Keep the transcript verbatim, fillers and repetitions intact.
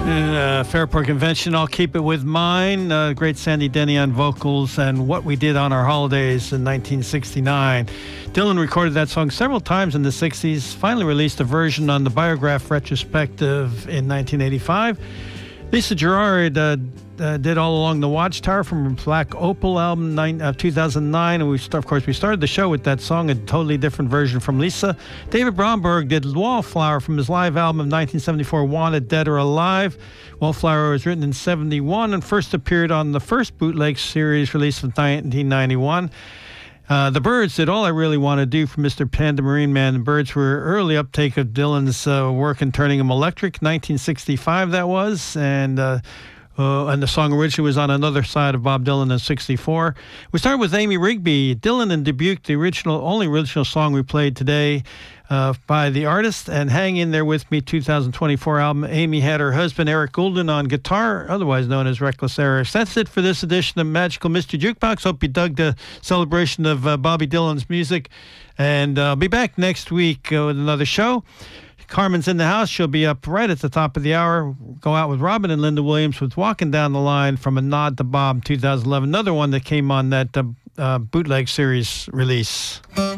Uh, Fairport Convention, I'll Keep It With Mine, uh, great Sandy Denny on vocals, and What We Did on Our Holidays in nineteen sixty-nine. Dylan recorded that song several times in the sixties, finally released a version on the Biograph retrospective in nineteen eighty-five. Lisa Gerrard uh, uh, did All Along the Watchtower from her Black Opal album nine, uh, two thousand nine, and we start, of course we started the show with that song, a totally different version from Lisa. David Bromberg did Wallflower from his live album of nineteen seventy-four, Wanted Dead or Alive. Wallflower was written in seventy-one and first appeared on the first bootleg series released in nineteen ninety-one. Uh, the Byrds did All I Really Want to Do for Mister Panda Marine Man. The Byrds were early uptake of Dylan's uh, work in Turning Him Electric, nineteen sixty-five that was, and uh, uh, and the song originally was on Another Side of Bob Dylan in sixty-four. We started with Amy Rigby. Dylan and Dubuque, the original, only original song we played today uh, by the artist, and Hang In There With Me two thousand twenty-four album. Amy had her husband Eric Goulden on guitar, otherwise known as Reckless Eric. That's it for this edition of Magical Mystery Jukebox. Hope you dug the celebration of uh, Bobby Dylan's music, and uh, I'll be back next week uh, with another show. Carmen's in the house. She'll be up right at the top of the hour. Go out with Robin and Linda Williams with Walking Down the Line from A Nod to Bob two thousand eleven. Another one that came on that uh, uh, bootleg series release.